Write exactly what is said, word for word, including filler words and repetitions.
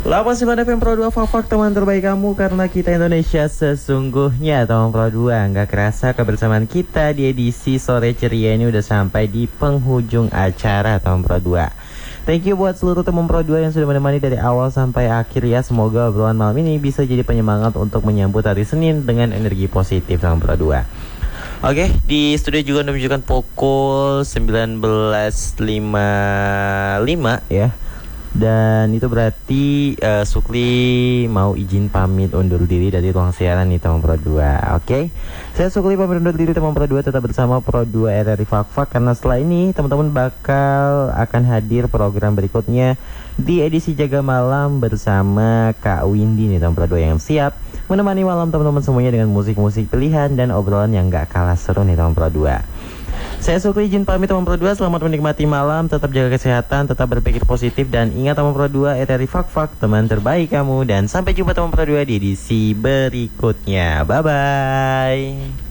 delapan puluh sembilan F M Pro dua Fak-Fak, teman terbaik kamu, karena kita Indonesia sesungguhnya. Teman Pro dua, nggak kerasa kebersamaan kita di edisi sore ceria ini udah sampai di penghujung acara teman Pro dua. Thank you buat seluruh teman Pro dua yang sudah menemani dari awal sampai akhir ya. Semoga obrolan malam ini bisa jadi penyemangat untuk menyambut hari Senin dengan energi positif teman Pro dua. Oke, di studio juga menunjukkan pukul sembilan belas lima puluh lima ya. Dan itu berarti uh, Sukli mau izin pamit undur diri dari ruang siaran nih teman Pro dua. Oke, saya Sukli pamit undur diri teman Pro dua. Tetap bersama Pro dua R R I Fak-Fak, karena setelah ini teman-teman bakal akan hadir program berikutnya di edisi Jaga Malam bersama Kak Windy nih teman Pro dua, yang siap menemani malam teman-teman semuanya dengan musik-musik pilihan dan obrolan yang gak kalah seru nih teman Pro dua. Saya Sukli izin pamit teman Pro dua, selamat menikmati malam, tetap jaga kesehatan, tetap berpikir positif, dan ingat teman Pro dua, R R I Fak-Fak, teman terbaik kamu, dan sampai jumpa teman Pro dua di edisi berikutnya. Bye bye.